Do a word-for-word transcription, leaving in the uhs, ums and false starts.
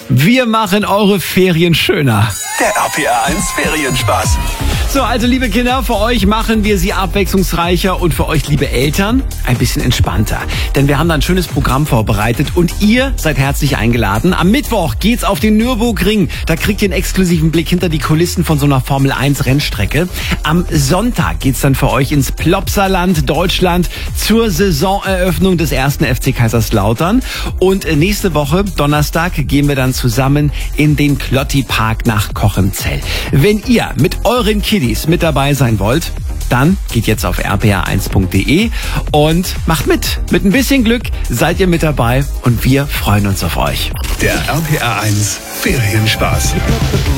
Wir machen eure Ferien schöner. Der R P R eins Ferienspaß. So, also liebe Kinder, für euch machen wir sie abwechslungsreicher und für euch, liebe Eltern, ein bisschen entspannter. Denn wir haben da ein schönes Programm vorbereitet und ihr seid herzlich eingeladen. Am Mittwoch geht's auf den Nürburgring. Da kriegt ihr einen exklusiven Blick hinter die Kulissen von so einer Formel eins Rennstrecke. Am Sonntag geht's dann für euch ins Plopsaland, Deutschland, zur Saisoneröffnung des ersten F C Kaiserslautern. Und nächste Woche, Donnerstag, gehen wir dann zusammen in den Klotti-Park nach Kochenzell. Wenn ihr mit euren Kiddies mit dabei sein wollt, dann geht jetzt auf r p r eins punkt d e und macht mit. Mit ein bisschen Glück seid ihr mit dabei und wir freuen uns auf euch. Der R P R eins Ferienspaß.